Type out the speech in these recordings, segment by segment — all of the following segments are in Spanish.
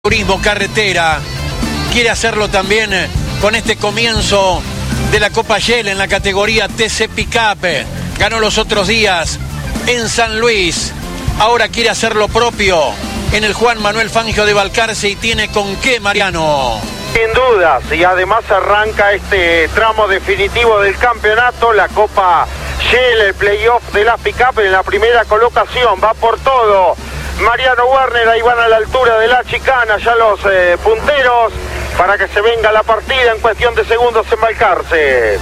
Turismo carretera, quiere hacerlo también con este comienzo de la Copa Shell en la categoría TC Pickup. Ganó los otros días en San Luis, ahora quiere hacer lo propio en el Juan Manuel Fangio de Balcarce y tiene con qué, Mariano. Sin dudas, y además arranca este tramo definitivo del campeonato, la Copa Shell, el playoff de la Pickup en la primera colocación, va por todo. Mariano Werner, ahí van a la altura de la chicana ya los punteros para que se venga la partida en cuestión de segundos en Balcarce.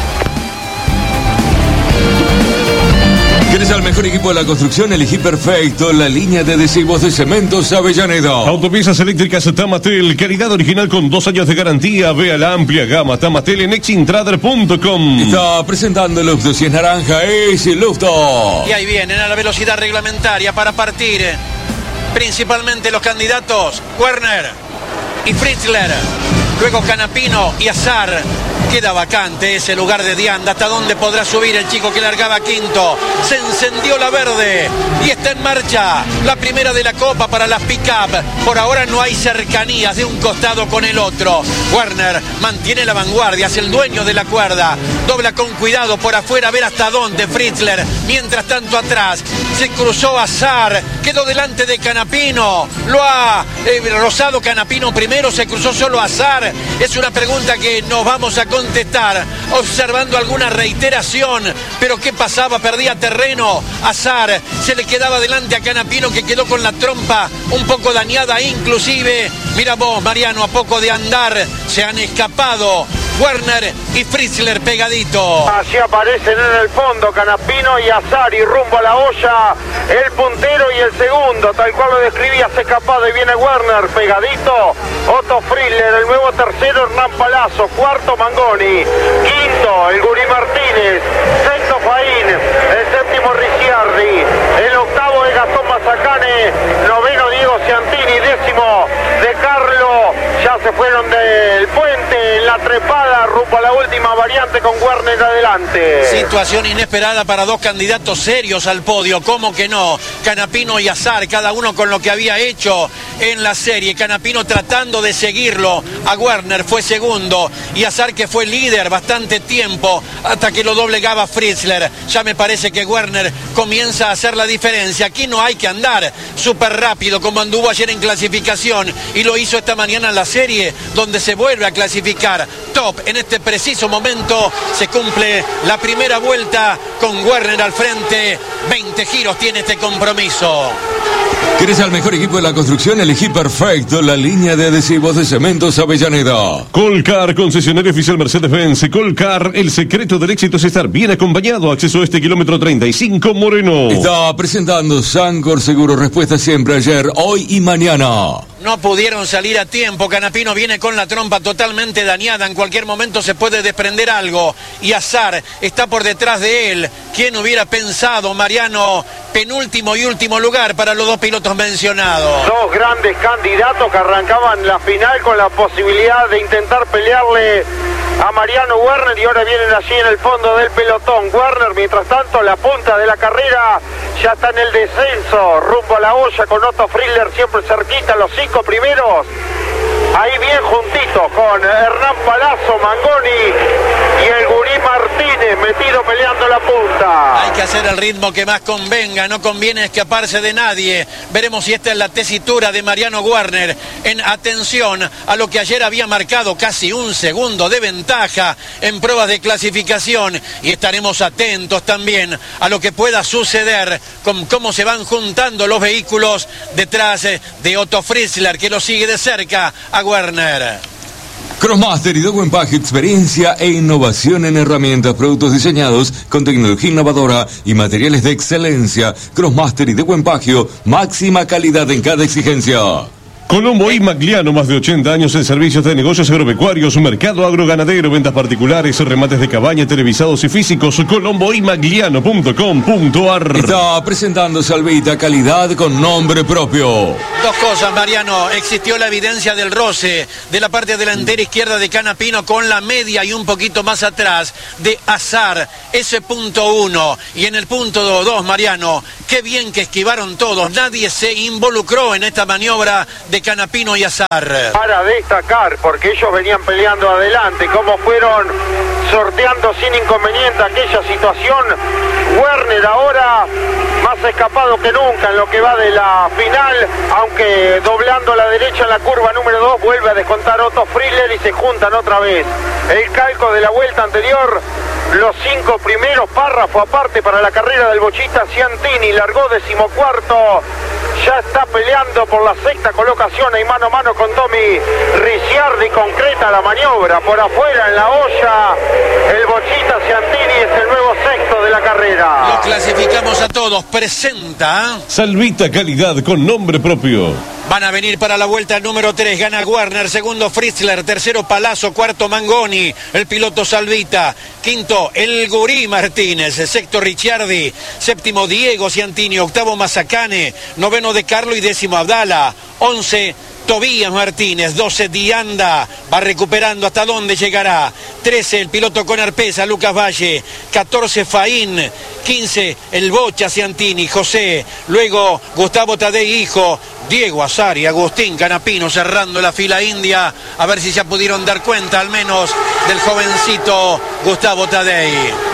¿Quieres al mejor equipo de la construcción? Elegí perfecto la línea de adhesivos de Cementos Avellaneda. Autopiezas eléctricas Tamatel, calidad original con 2 años de garantía. Vea la amplia gama Tamatel en exintrader.com. Está presentando el Lufto, si es naranja es el Lufto. Y ahí vienen a la velocidad reglamentaria para partir principalmente los candidatos Werner y Fritzler, luego Canapino y Azar. Queda vacante ese lugar de Dianda. ¿Hasta dónde podrá subir el chico que largaba quinto? Se encendió la verde y está en marcha la primera de la Copa para las Pickup. Por ahora no hay cercanías de un costado con el otro. Werner mantiene la vanguardia, es el dueño de la cuerda. Dobla con cuidado por afuera a ver hasta dónde Fritzler. Mientras tanto atrás se cruzó Azar, quedó delante de Canapino. Lo ha rozado Canapino primero, se cruzó solo Azar. Es una pregunta que nos vamos a contestar observando alguna reiteración, pero ¿qué pasaba? Perdía terreno Azar, se le quedaba delante a Canapino, que quedó con la trompa un poco dañada inclusive. Mira vos, Mariano, a poco de andar se han escapado Werner y Fritzler pegadito. Así aparecen en el fondo Canapino y Azar, y rumbo a la olla el puntero y el segundo, tal cual lo describías, escapado, y viene Werner pegadito, Otto Fritzler, el nuevo tercero Hernán Palazzo, cuarto Mangoni, quinto el Gurí Martínez, sexto Faín, el séptimo Ricciardi, el octavo es Gastón Mazacane, noveno Diego Ciantini, décimo De Carlo. Ya se fueron del puente en la trepada rumbo a la última variante con Werner adelante. Situación inesperada para dos candidatos serios al podio, ¿cómo que no? Canapino y Azar, cada uno con lo que había hecho en la serie. Canapino tratando de seguirlo a Werner, fue segundo, y Azar, que fue líder bastante tiempo hasta que lo doblegaba Fritzler. Ya me parece que Werner comienza a hacer la diferencia. Aquí no hay que andar súper rápido como anduvo ayer en clasificación y lo hizo esta mañana en la serie, donde se vuelve a clasificar top. En este preciso momento se cumple la primera vuelta con Werner al frente. 20 giros tiene este compromiso. ¿Quieres al mejor equipo de la construcción? Elegí perfecto la línea de adhesivos de Cementos Avellaneda. Colcar, concesionario oficial Mercedes-Benz. Colcar, el secreto del éxito es estar bien acompañado. Acceso a este kilómetro 35 Moreno. Está presentando Sancor Seguro, respuesta siempre, ayer, hoy y mañana. No pudieron salir a tiempo. Canapino viene con la trompa totalmente dañada. En cualquier momento se puede desprender algo. Y Azar está por detrás de él. ¿Quién hubiera pensado, Mariano? Penúltimo y último lugar para los dos pilotos mencionados. Dos grandes candidatos que arrancaban la final con la posibilidad de intentar pelearle a Mariano Werner, y ahora vienen allí en el fondo del pelotón. Werner, mientras tanto, la punta de la carrera, ya está en el descenso, rumbo a la olla con Otto Fritzler siempre cerquita, los 5 primeros. Ahí bien juntito con Hernán Palazzo, Mangoni y el Gurí Martínez metido peleando la punta. Hay que hacer el ritmo que más convenga, no conviene escaparse de nadie. Veremos si esta es la tesitura de Mariano Werner en atención a lo que ayer había marcado casi un segundo de ventaja en pruebas de clasificación, y estaremos atentos también a lo que pueda suceder con cómo se van juntando los vehículos detrás de Otto Fritzler, que lo sigue de cerca a Werner. Crossmaster y De Buen Paje, experiencia e innovación en herramientas, productos diseñados con tecnología innovadora y materiales de excelencia. Crossmaster y De Buen Paje, máxima calidad en cada exigencia. Colombo y Magliano, más de 80 años en servicios de negocios agropecuarios, mercado agroganadero, ventas particulares, remates de cabaña, televisados y físicos. colomboymagliano.com.ar. Está presentando Salvita, calidad con nombre propio. Dos cosas, Mariano. Existió la evidencia del roce de la parte delantera izquierda de Canapino con la media y un poquito más atrás de Azar. Ese punto 1. Y en el punto 2, Mariano, qué bien que esquivaron todos. Nadie se involucró en esta maniobra de de Canapino y Azar. Para destacar, porque ellos venían peleando adelante, cómo fueron sorteando sin inconveniente aquella situación. Werner ahora más escapado que nunca en lo que va de la final, aunque doblando a la derecha en la curva número 2 vuelve a descontar Otto Frizzler y se juntan otra vez. El calco de la vuelta anterior, los 5 primeros, párrafo aparte para la carrera del bochista Ciantini, largó 14º, ya está peleando por la 6ª colocación y mano a mano con Tommy Ricciardi, concreta la maniobra por afuera en la olla. El bochista Ciantini es el nuevo 6º de la carrera. Los clasificamos a todos, presenta Salvita calidad con nombre propio. Van a venir para la vuelta número 3, gana Werner, segundo Frizzler, tercero Palazzo, cuarto Mangoni, el piloto Salvita, quinto el Gurí Martínez, sexto Ricciardi, séptimo Diego Ciantini, octavo Mazzacane, noveno De Carlo y décimo Abdala, 11 Tobías Martínez, 12 Dianda, va recuperando hasta dónde llegará, 13 el piloto con Arpesa, Lucas Valle, 14 Faín, 15 el Bocha Ciantini, José, luego Gustavo Tadei hijo, Diego Azar y Agustín Canapino cerrando la fila india, a ver si ya pudieron dar cuenta al menos del jovencito Gustavo Tadei.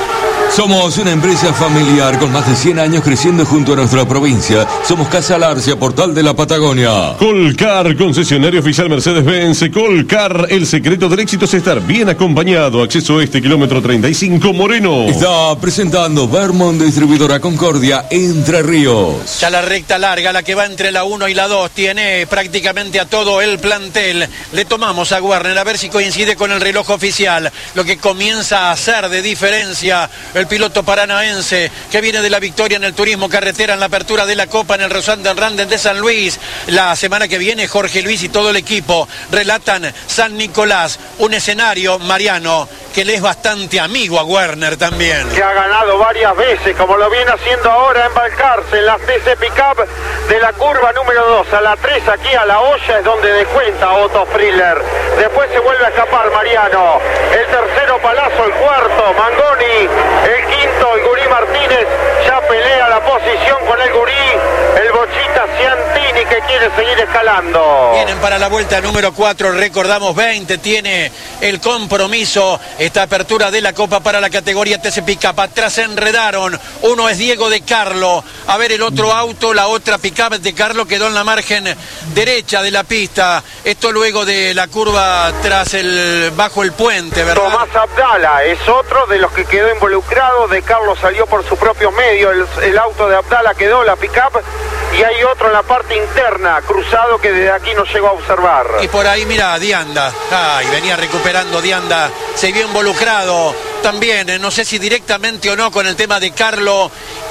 Somos una empresa familiar con más de 100 años creciendo junto a nuestra provincia. Somos Casa Larcia, Portal de la Patagonia. Colcar, concesionario oficial Mercedes-Benz. Colcar, el secreto del éxito es estar bien acompañado. Acceso este, kilómetro 35, Moreno. Está presentando Vermont Distribuidora Concordia, Entre Ríos. Ya la recta larga, la que va entre la 1 y la 2, tiene prácticamente a todo el plantel. Le tomamos a Werner a ver si coincide con el reloj oficial. Lo que comienza a hacer de diferencia el piloto paranaense que viene de la victoria en el turismo carretera en la apertura de la Copa en el Rosanda Randen de San Luis. La semana que viene Jorge Luis y todo el equipo relatan San Nicolás, un escenario, Mariano, que le es bastante amigo a Werner también. Que ha ganado varias veces, como lo viene haciendo ahora en Balcarce, en la TC Pickup de la curva número 2 a la 3, aquí a la olla es donde descuenta Otto Frizzler. Después se vuelve a escapar Mariano. El tercero Palazzo, el cuarto Mangoni, el quinto el Gurí Martínez, ya pelea la posición con el Gurí, el bochita Ciantini que quiere seguir escalando. Vienen para la vuelta número 4, recordamos 20, tiene el compromiso, esta apertura de la Copa para la categoría TC Pickup. Atrás se enredaron, uno es Diego De Carlo, a ver el otro auto, la otra Pickup de Carlo quedó en la margen derecha de la pista, esto luego de la curva bajo el puente, ¿verdad? Tomás Abdala es otro de los que quedó involucrado. De Carlo salió por sus propios medios, el auto de Abdala quedó, la Pickup, y hay otro en la parte interna, cruzado, que desde aquí no llegó a observar. Y por ahí, mira, Dianda, venía recuperando Dianda, se vio involucrado también, no sé si directamente o no con el tema de Carlo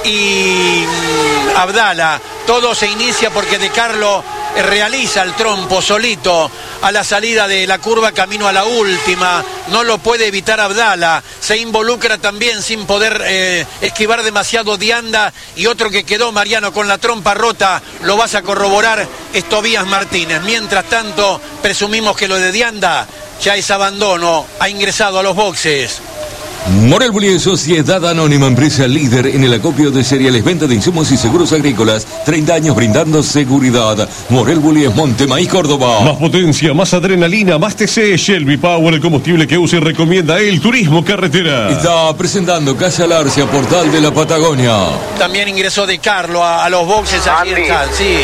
y Abdala. Todo se inicia porque De Carlo realiza el trompo solito a la salida de la curva camino a la última, no lo puede evitar Abdala, se involucra también sin poder esquivar demasiado Dianda, y otro que quedó, Mariano, con la trompa rota, lo vas a corroborar, es Tobías Martínez. Mientras tanto, presumimos que lo de Dianda ya es abandono, ha ingresado a los boxes. Morel Bullies, Sociedad Anónima, empresa líder en el acopio de cereales, venta de insumos y seguros agrícolas, 30 años brindando seguridad. Morel Bullies, Montemaíz, Córdoba. Más potencia, más adrenalina, más TC, Shelby Power, el combustible que usa y recomienda el turismo carretera. Está presentando Casa Larcia, Portal de la Patagonia. También ingresó De Carlo a los boxes allí en Cal, sí.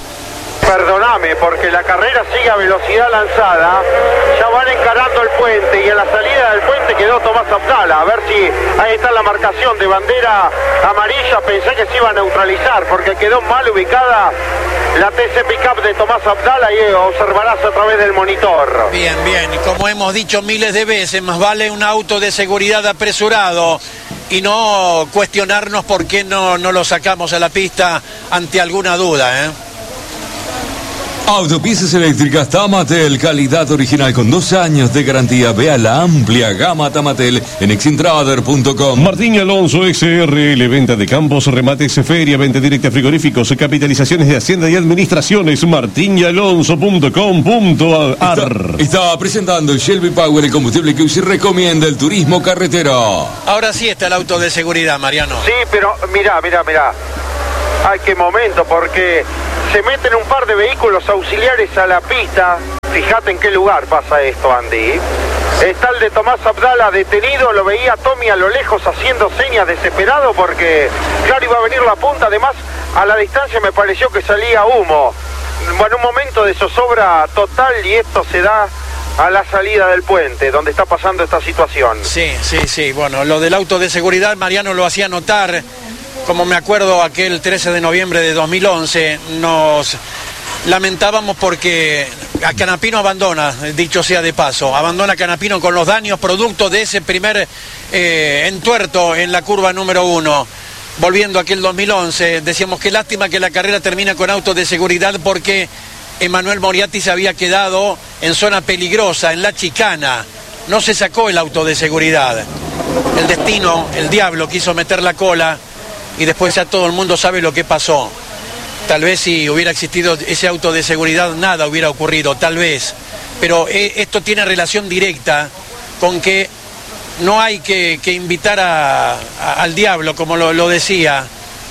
Perdóname, porque la carrera sigue a velocidad lanzada, ya van encarando el puente, y en la salida del puente quedó Tomás Abdala. A ver si ahí está la marcación de bandera amarilla. Pensé que se iba a neutralizar porque quedó mal ubicada la TC Pickup de Tomás Abdala, y observarás a través del monitor. Bien, bien, y como hemos dicho miles de veces, más vale un auto de seguridad apresurado y no cuestionarnos por qué no lo sacamos a la pista ante alguna duda, ¿eh? Autopistas eléctricas Tamatel, calidad original con 2 años de garantía. Vea la amplia gama Tamatel en exintrader.com. Martín Alonso SRL, venta de campos, remates, feria, venta directa, frigoríficos, capitalizaciones de Hacienda y Administraciones. martinyalonso.com.ar. Está presentando Shelby Power, el combustible que usted recomienda el turismo carretera. Ahora sí está el auto de seguridad, Mariano. Sí, pero mirá. Ay, qué momento, porque se meten un par de vehículos auxiliares a la pista. Fíjate en qué lugar pasa esto, Andy. Está el de Tomás Abdala detenido, lo veía Tommy a lo lejos haciendo señas desesperado porque, claro, iba a venir la punta. Además, a la distancia me pareció que salía humo. Bueno, un momento de zozobra total, y esto se da a la salida del puente, donde está pasando esta situación. Sí. Bueno, lo del auto de seguridad, Mariano lo hacía notar. Como me acuerdo, aquel 13 de noviembre de 2011, nos lamentábamos porque a Canapino abandona, dicho sea de paso, abandona Canapino con los daños producto de ese primer entuerto en la curva número 1. Volviendo a aquel 2011, decíamos que lástima que la carrera termina con autos de seguridad porque Emanuel Moriarty se había quedado en zona peligrosa, en la chicana. No se sacó el auto de seguridad. El destino, el diablo, quiso meter la cola y después ya todo el mundo sabe lo que pasó. Tal vez si hubiera existido ese auto de seguridad nada hubiera ocurrido, tal vez. Pero esto tiene relación directa con que no hay que invitar al diablo, como lo decía.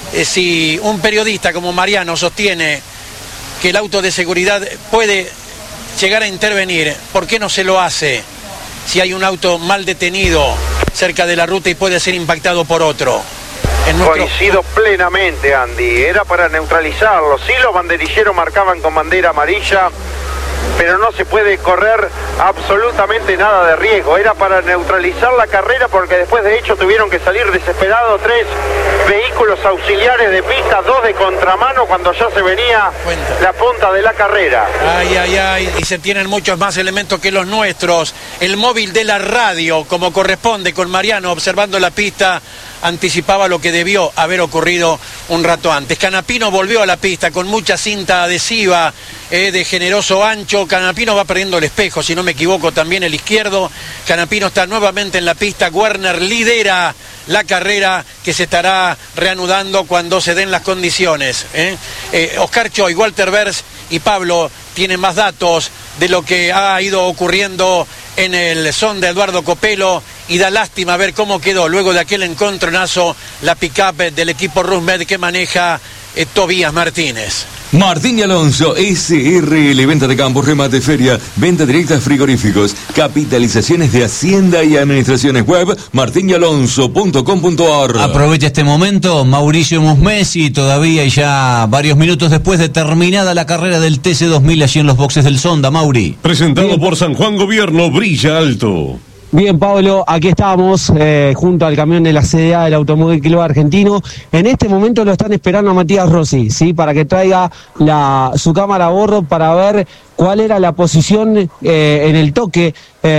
Si un periodista como Mariano sostiene que el auto de seguridad puede llegar a intervenir, ¿por qué no se lo hace si hay un auto mal detenido cerca de la ruta y puede ser impactado por otro? Coincido plenamente, Andy. Era para neutralizarlo. Sí, los banderilleros marcaban con bandera amarilla, pero no se puede correr absolutamente nada de riesgo. Era para neutralizar la carrera porque después de hecho tuvieron que salir desesperados 3 vehículos auxiliares de pista, 2 de contramano cuando ya se venía la punta de la carrera. Ay, y se tienen muchos más elementos que los nuestros. El móvil de la radio, como corresponde, con Mariano observando la pista, anticipaba lo que debió haber ocurrido un rato antes. Canapino volvió a la pista con mucha cinta adhesiva de generoso ancho. Canapino va perdiendo el espejo, si no me equivoco, también el izquierdo. Canapino está nuevamente en la pista. Werner lidera la carrera que se estará reanudando cuando se den las condiciones. Oscar Choy, Walter Bers y Pablo tienen más datos de lo que ha ido ocurriendo en el son de Eduardo Copelo, y da lástima ver cómo quedó luego de aquel encontronazo la pick-up del equipo Rusmed que maneja Tobías Martínez. Martín y Alonso, SRL, venta de campos, remate, feria, venta directa de frigoríficos, capitalizaciones de Hacienda y Administraciones web, martinyalonso.com.ar. Aprovecha este momento, Mauricio Musmesi, todavía y ya varios minutos después de terminada la carrera del TC2000 allí en los boxes del Sonda, Mauri. Presentado por San Juan Gobierno, brilla alto. Bien, Pablo, aquí estamos junto al camión de la CDA del Automóvil Club Argentino. En este momento lo están esperando a Matías Rossi, ¿sí? Para que traiga su cámara a bordo para ver cuál era la posición en el toque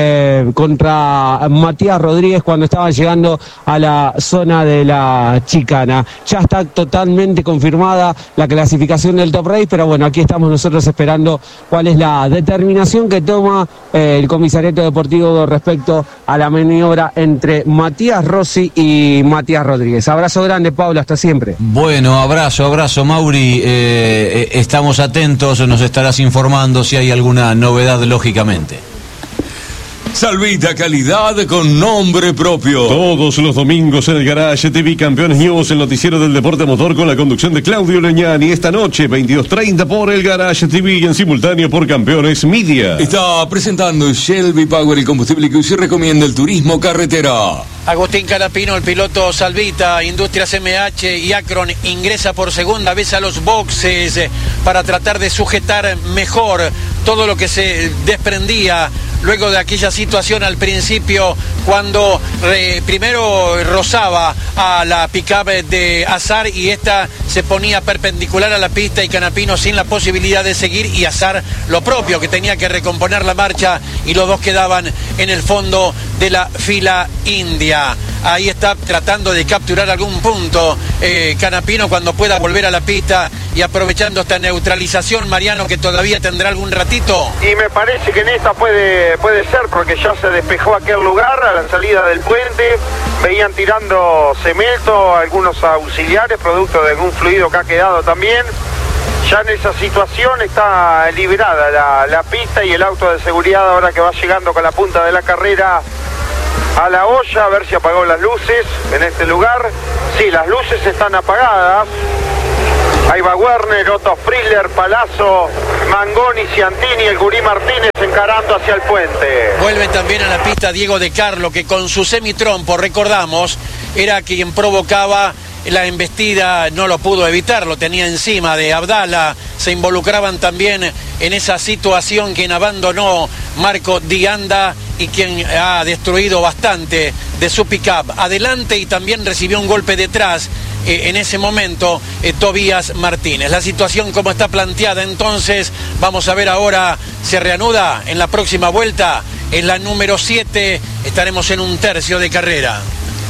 contra Matías Rodríguez cuando estaban llegando a la zona de la chicana. Ya está totalmente confirmada la clasificación del Top Race, pero bueno, aquí estamos nosotros esperando cuál es la determinación que toma el Comisariato Deportivo respecto a la maniobra entre Matías Rossi y Matías Rodríguez. Abrazo grande, Pablo, hasta siempre. Bueno, abrazo, Mauri. Estamos atentos, nos estarás informando si hay alguna novedad, lógicamente. Salvita, calidad con nombre propio. Todos los domingos en el Garage TV Campeones News, el noticiero del deporte motor con la conducción de Claudio Leñani. Esta noche, 22:30 por el Garage TV y en simultáneo por Campeones Media. Está presentando Shelby Power, el combustible que usted recomienda, el turismo carretera. Agustín Canapino, el piloto Salvita, Industrias MH y Acron ingresa por segunda vez a los boxes para tratar de sujetar mejor todo lo que se desprendía luego de aquella situación al principio cuando primero rozaba a la pick-up de Azar y esta se ponía perpendicular a la pista y Canapino sin la posibilidad de seguir y Azar lo propio, que tenía que recomponer la marcha y los dos quedaban en el fondo de la fila india. Ahí está tratando de capturar algún punto Canapino cuando pueda volver a la pista y aprovechando esta neutralización, Mariano, que todavía tendrá algún ratito. Y me parece que en esta puede ser, porque ya se despejó aquel lugar a la salida del puente, veían tirando cemento, algunos auxiliares, producto de algún fluido que ha quedado también. Ya en esa situación está liberada la pista y el auto de seguridad ahora que va llegando con la punta de la carrera a la olla, a ver si apagó las luces en este lugar. Sí, las luces están apagadas. Ahí va Werner, Otto Frizzler, Palazzo, Mangoni, Ciantini, el Gurí Martínez encarando hacia el puente. Vuelve también a la pista Diego De Carlo, que con su semitrompo, recordamos, era quien provocaba la embestida, no lo pudo evitar, lo tenía encima de Abdala. Se involucraban también en esa situación quien abandonó Marco Di Anda y quien ha destruido bastante de su pick-up adelante, y también recibió un golpe detrás en ese momento Tobías Martínez. La situación como está planteada, entonces vamos a ver ahora, se reanuda en la próxima vuelta, en la número 7, estaremos en un tercio de carrera.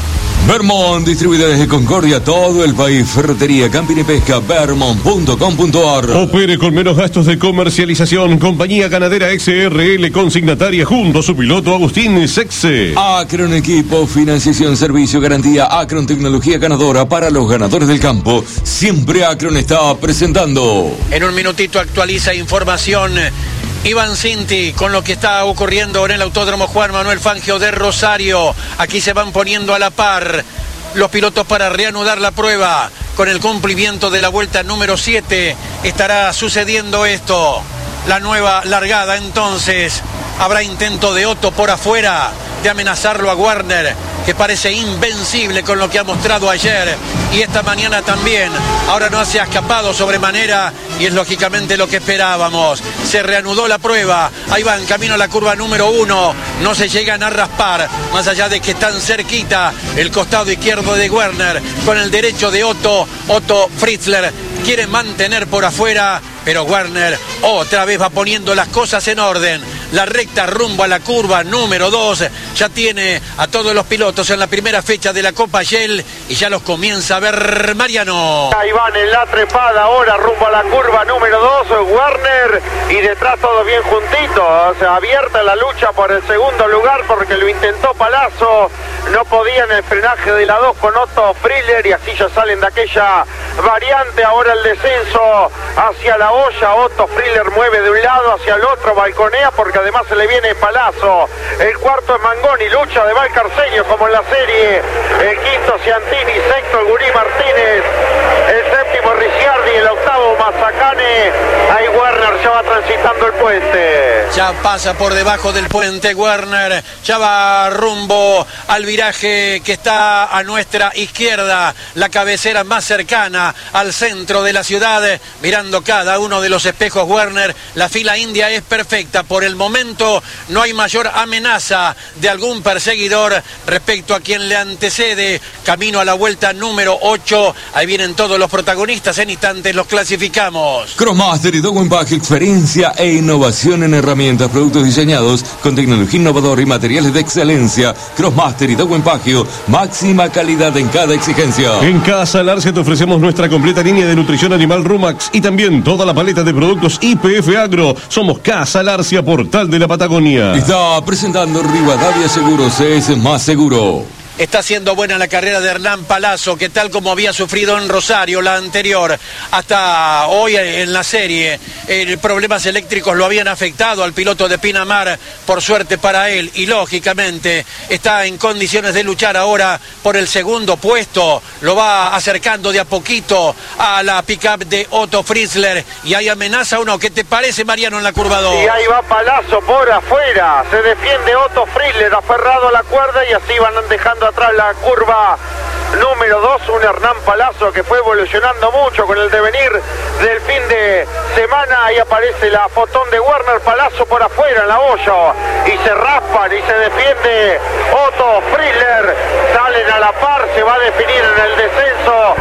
Vermont, distribuida desde Concordia, todo el país. Ferretería, camping y pesca, vermont.com.ar. Opere con menos gastos de comercialización. Compañía Ganadera XRL, consignataria junto a su piloto Agustín Sexe. Acron Equipo, financiación, servicio, garantía. Acron Tecnología ganadora para los ganadores del campo. Siempre Acron está presentando. En un minutito actualiza información Iván Cinti con lo que está ocurriendo en el Autódromo Juan Manuel Fangio de Rosario. Aquí se van poniendo a la par los pilotos para reanudar la prueba. Con el cumplimiento de la vuelta número 7 estará sucediendo esto. La nueva largada, entonces habrá intento de Otto por afuera de amenazarlo a Werner, que parece invencible con lo que ha mostrado ayer y esta mañana también. Ahora no se ha escapado sobremanera y es lógicamente lo que esperábamos. Se reanudó la prueba, ahí van camino a la curva número 1, no se llegan a raspar, más allá de que están cerquita el costado izquierdo de Werner con el derecho de Otto Frizzler. Quiere mantener por afuera, pero Werner otra vez va poniendo las cosas en orden. La recta rumbo a la curva número 2 ya tiene a todos los pilotos en la primera fecha de la Copa Shell y ya los comienza a ver Mariano. Ahí van en la trepada ahora rumbo a la curva número 2, Werner, y detrás todo bien juntito, o sea, abierta la lucha por el segundo lugar porque lo intentó Palazzo, no podía en el frenaje de la 2 con Otto Frizzler y así ya salen de aquella variante. Ahora el descenso hacia la olla, Otto Frizzler mueve de un lado hacia el otro, balconea porque además se le viene Palazzo. El cuarto es Mangoni, lucha de Valcarceño como en la serie. El quinto Ciantini, sexto el Gurí Martínez, el séptimo Ricciardi, el octavo Mazzacane. Ahí Werner ya va transitando el puente. Ya pasa por debajo del puente Werner, ya va rumbo al viraje que está a nuestra izquierda, la cabecera más cercana al centro de la ciudad, mirando cada uno de los espejos Werner. La fila india es perfecta, por el momento no hay mayor amenaza de algún perseguidor respecto a quien le antecede. Camino a la vuelta número 8, ahí vienen todos los protagonistas, en instantes los clasificamos. Crossmaster y Dow Empaque, experiencia e innovación en herramientas, productos diseñados con tecnología innovadora y materiales de excelencia. Crossmaster y Dow Empaque, máxima calidad en cada exigencia. En Casa Larcia te ofrecemos nuestra completa línea de nutrición animal Rumax y también toda la paleta de productos IPF Agro. Somos Casa Larcia, portal de la Patagonia. Está presentando Rivadavia Seguros, es más seguro. Está siendo buena la carrera de Hernán Palazzo, que tal como había sufrido en Rosario la anterior, hasta hoy en la serie, problemas eléctricos lo habían afectado al piloto de Pinamar, por suerte para él, y lógicamente está en condiciones de luchar ahora por el segundo puesto. Lo va acercando de a poquito a la pick-up de Otto Frizzler, y hay amenaza o no. ¿Qué te parece, Mariano, en la curva 2? Y ahí va Palazzo por afuera, se defiende Otto Frizzler aferrado a la cuerda y así van dejando atrás la curva número 2, un Hernán Palazzo que fue evolucionando mucho con el devenir del fin de semana. Ahí aparece la fotón de Werner, Palazzo por afuera en la olla y se raspan y se defiende Otto Frizzler. Salen a la par, se va a definir en el descenso